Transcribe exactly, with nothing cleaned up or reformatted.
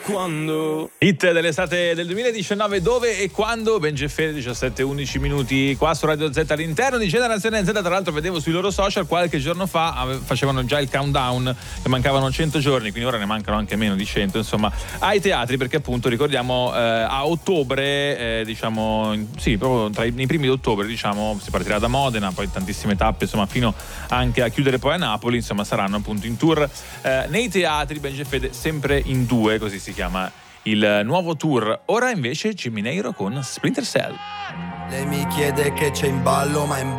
Quando? Hit dell'estate del duemiladiciannove, dove e quando? Bengefede, diciassette undici minuti qua su Radio Z all'interno di Generazione Z. Tra l'altro vedevo sui loro social qualche giorno fa facevano già il countdown, che mancavano cento giorni, quindi ora ne mancano anche meno di cento, insomma, ai teatri, perché appunto ricordiamo eh, a ottobre, eh, diciamo, sì, proprio tra i, nei primi di ottobre, diciamo, si partirà da Modena, poi tantissime tappe, insomma, fino anche a chiudere poi a Napoli, insomma, saranno appunto in tour eh, nei teatri. Bengefede sempre in due, così si chiama il nuovo tour. Ora invece Jimmy Neiro con Splinter Cell. Lei mi chiede che c'è in ballo, ma in ballo